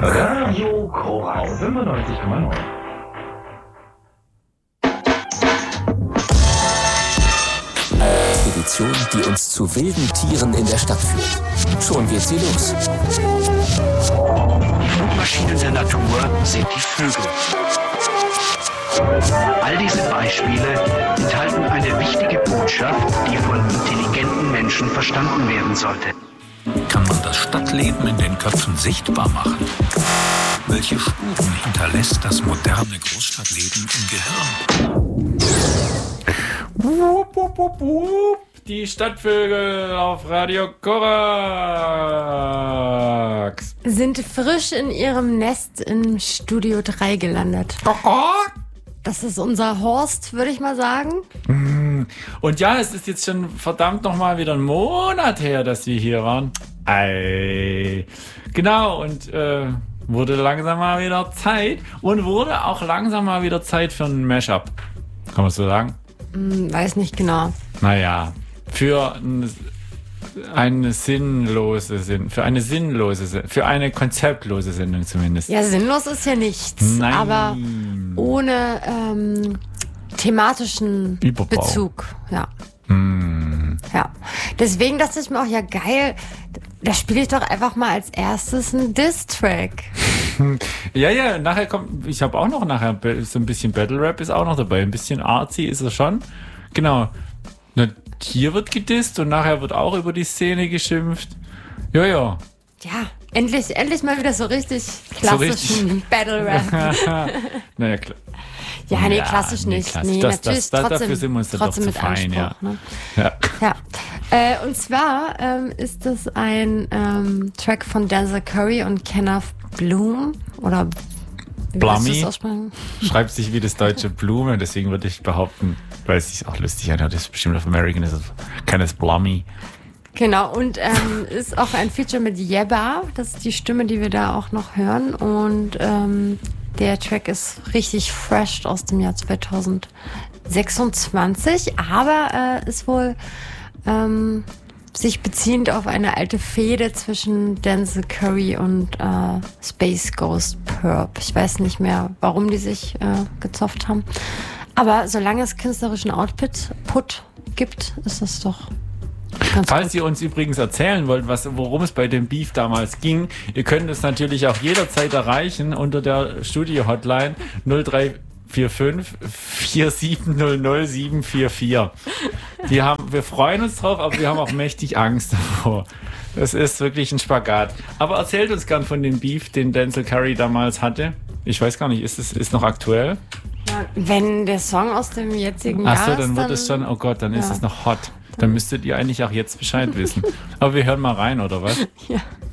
Radio Korax 95,9. Expedition, die uns zu wilden Tieren in der Stadt führt. Schon geht sie los. Die Flugmaschinen der Natur sind die Vögel. All diese Beispiele enthalten eine wichtige Botschaft, die von intelligenten Menschen verstanden werden sollte. Kann man das Stadtleben in den Köpfen sichtbar machen? Welche Spuren hinterlässt das moderne Großstadtleben im Gehirn? Wupp, wupp, wupp, wupp. Die Stadtvögel auf Radio Korax sind frisch in ihrem Nest im Studio 3 gelandet. Das ist unser Horst, würde ich mal sagen. Und ja, es ist jetzt schon verdammt nochmal wieder ein Monat her, dass wir hier waren. Genau, und wurde langsam mal wieder Zeit. Und wurde auch langsam mal wieder Zeit für ein Mashup. Kann man so sagen? Weiß nicht genau. Naja, für eine konzeptlose Sendung zumindest. Ja, sinnlos ist ja nichts. Nein. Aber ohne thematischen Überbau. Bezug. Ja. Ja. Deswegen dachte ich mir auch, ja geil, da spiele ich doch einfach mal als erstes einen Diss-Track. Ja, nachher kommt, ich habe auch noch nachher so ein bisschen Battle Rap ist auch noch dabei. Ein bisschen artsy ist er schon. Genau. Hier wird gedisst und nachher wird auch über die Szene geschimpft. Ja. Ja, endlich mal wieder so richtig klassischen Battle Rap. Naja, klar. Ja, nee, klassisch nicht. Nee, natürlich trotzdem, dafür sind wir uns doch zu mit fein, Anspruch, ja. Ne? Ja. Und zwar ist das ein Track von Denzel Curry und Kenneth Bloom oder wie Blummy. willst du das aussprechen? Schreibt sich wie das deutsche Blume, deswegen würde ich behaupten, weil es sich auch lustig anhört, das ist bestimmt auf American, ist es Kenneth Blummy. Genau, und ist auch ein Feature mit Yebba, das ist die Stimme, die wir da auch noch hören. Und der Track ist richtig fresh aus dem Jahr 2026, aber ist wohl sich beziehend auf eine alte Fehde zwischen Denzel Curry und Space Ghost Perp. Ich weiß nicht mehr, warum die sich gezofft haben. Aber solange es künstlerischen Output gibt, ist das doch ganz Falls gut. ihr uns übrigens erzählen wollt, worum es bei dem Beef damals ging, ihr könnt es natürlich auch jederzeit erreichen unter der Studio-Hotline 0345 4700 744. Wir freuen uns drauf, aber wir haben auch mächtig Angst davor. Das ist wirklich ein Spagat. Aber erzählt uns gern von dem Beef, den Denzel Curry damals hatte. Ich weiß gar nicht, ist noch aktuell? Ja, wenn der Song aus dem jetzigen Jahr Ach so, ist, dann wird es schon, oh Gott, dann ist es noch hot. Dann müsstet ihr eigentlich auch jetzt Bescheid wissen. Aber wir hören mal rein, oder was? Ja.